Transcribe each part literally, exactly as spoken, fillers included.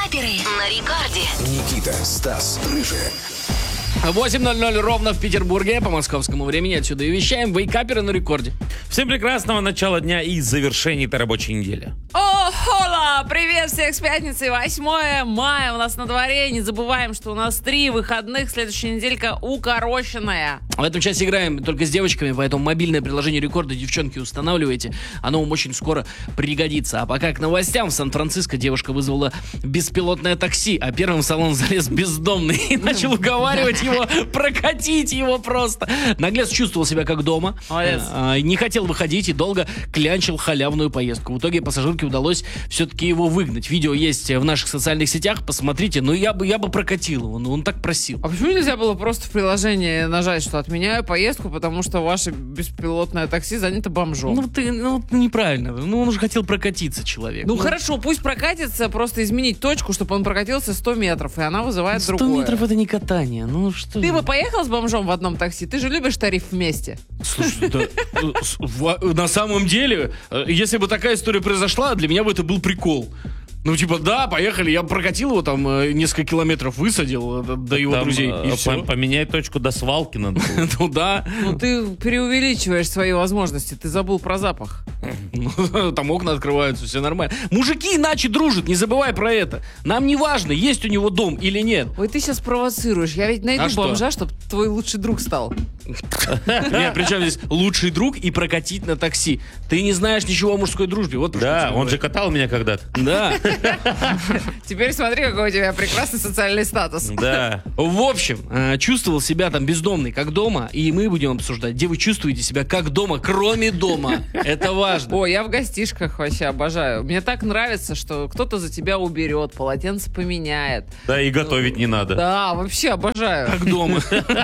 Вейкаперы на рекорде. Никита, Стас, Рыжий. восемь ноль ноль ровно в Петербурге по московскому времени. Отсюда и вещаем. Вейкаперы на рекорде. Всем прекрасного начала дня и завершения этой рабочей недели. О, хола! Привет всех с пятницы, восьмое мая у нас на дворе. Не забываем, что у нас три выходных, следующая неделька укороченная. В этом часе играем только с девочками, поэтому мобильное приложение рекорда, девчонки, устанавливайте. Оно вам очень скоро пригодится. А пока к новостям. В Сан-Франциско девушка вызвала беспилотное такси, а первым в салон залез бездомный и начал уговаривать его прокатить его просто. Наглец чувствовал себя как дома. Молодец. А, не хотел выходить и долго клянчил халявную поездку. В итоге пассажирке удалось все-таки его выгнать. Видео есть в наших социальных сетях, посмотрите. Но я бы, я бы прокатил его, но он так просил. А почему нельзя было просто в приложении нажать, что отменяю поездку, потому что ваше беспилотное такси занято бомжом? Ну ты, ну неправильно. Ну он уже хотел прокатиться, человек. Ну, ну хорошо, пусть прокатится, просто изменить точку, чтобы он прокатился сто метров, и она вызывает сто другое. метров это не катание. Ну что? Ты бы поехал с бомжом в одном такси? Ты же любишь тариф вместе. Слушай, да, в- на самом деле, э, если бы такая история произошла, для меня бы это был прикол. Ну, типа, да, поехали, я прокатил его там э, несколько километров, высадил э, до, до его Там, друзей, э, и по- все. Поменять точку до свалки надо. Ну да, Ну, ты преувеличиваешь свои возможности, ты забыл про запах. ну, там окна открываются, все нормально. Мужики иначе дружат, не забывай про это. Нам не важно, есть у него дом или нет. Ой, ты сейчас провоцируешь. Я ведь найду А что? бомжа, чтобы твой лучший друг стал. Нет, причем здесь лучший друг и прокатить на такси. Ты не знаешь ничего о мужской дружбе. Вот про что Да, тебе он говорю. же катал меня когда-то. Да. Теперь смотри, какой у тебя прекрасный социальный статус. Да. В общем, э, чувствовал себя там бездомный, как дома, и мы будем обсуждать, где вы чувствуете себя как дома, кроме дома. Это важно. О, я в гостишках вообще обожаю. Мне так нравится, что кто-то за тебя уберет, полотенце поменяет. Да, и готовить не надо. Да, вообще обожаю. Как дома.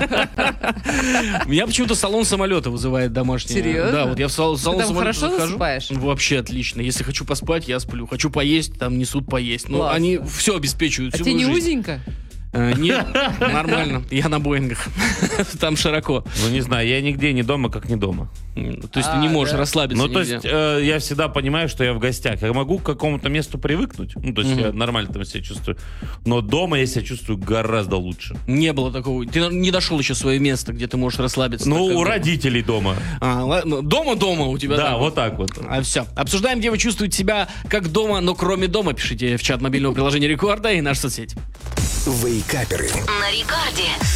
Меня почему-то салон самолета вызывает домашний. Серьезно? Да, вот я в сал- салон там самолета хорошо захожу. засыпаешь? Вообще отлично. Если хочу поспать, я сплю. Хочу поесть, там несут поесть. Ну, Классно. они все обеспечивают. А всю тебе не мою жизнь. узенько? Э, Нет, нормально. Я на Боингах. Там широко. Ну, не знаю, я нигде не дома, как не дома. То есть ты А, не можешь да. расслабиться Ну, то нельзя. есть, э, я всегда понимаю, что я в гостях. Я могу к какому-то месту привыкнуть. Ну, то есть, я нормально там себя чувствую. Но дома я себя чувствую гораздо лучше. Не было такого. Ты не дошел еще в свое место, где ты можешь расслабиться. Ну, так, как у дома. родителей дома. А, ладно. Дома-дома у тебя. Да, так вот так вот. А все. Обсуждаем, где вы чувствуете себя как дома, но кроме дома. Пишите в чат мобильного приложения Рекорда и наши соцсети. Вейкаперы. На рекорде.